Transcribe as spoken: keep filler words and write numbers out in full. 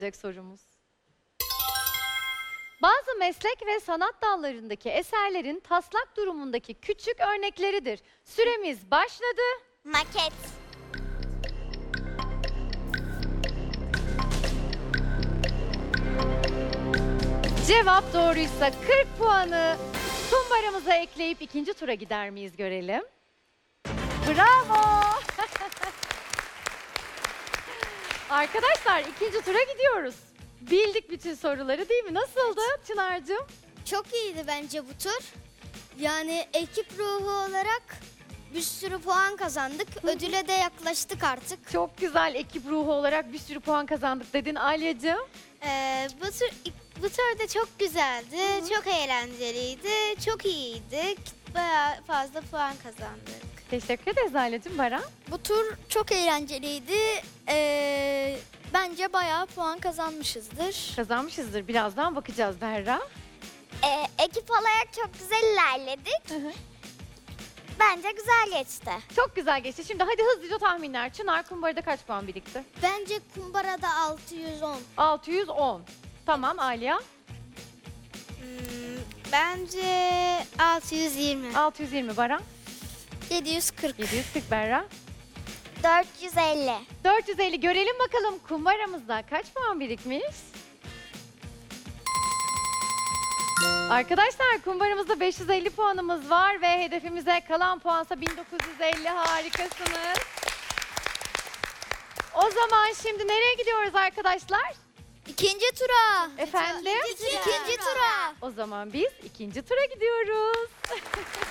sorumuz. Bazı meslek ve sanat dallarındaki eserlerin taslak durumundaki küçük örnekleridir. Süremiz başladı. Maket. Cevap doğruysa kırk puanı kumbaramıza ekleyip ikinci tura gider miyiz görelim. Bravo! Arkadaşlar ikinci tura gidiyoruz. Bildik bütün soruları değil mi? Nasıldı Çınar'cığım? Çok iyiydi bence bu tur. Yani ekip ruhu olarak bir sürü puan kazandık. Ödüle de yaklaştık artık. Çok güzel, ekip ruhu olarak bir sürü puan kazandık dedin Alya'cığım. Ee, bu tur bu tur da çok güzeldi. Çok eğlenceliydi. Çok iyiydik. Bayağı fazla puan kazandık. Teşekkür ederiz Alya'cığım. Baran? Bu tur çok eğlenceliydi. Ee, bence bayağı puan kazanmışızdır. Kazanmışızdır. Birazdan bakacağız Berra. Ee, ekip olarak çok güzel ilerledik. Hı hı. Bence güzel geçti. Çok güzel geçti. Şimdi hadi hızlıca tahminler. Çınar kumbarada kaç puan birikti? Bence kumbarada altı yüz on. altı yüz on. Tamam Alya. Hmm, bence altı yüz yirmi. altı yüz yirmi Baran. yedi yüz kırk. yedi yüz kırk Berra. dört yüz elli. dört yüz elli. Görelim bakalım kumbaramızda kaç puan birikmiş? Arkadaşlar kumbaramızda beş yüz elli puanımız var ve hedefimize kalan puansa bin dokuz yüz elli. Harikasınız. O zaman şimdi nereye gidiyoruz arkadaşlar? İkinci tura. Efendim? İkinci, ikinci tura. O zaman biz ikinci tura gidiyoruz.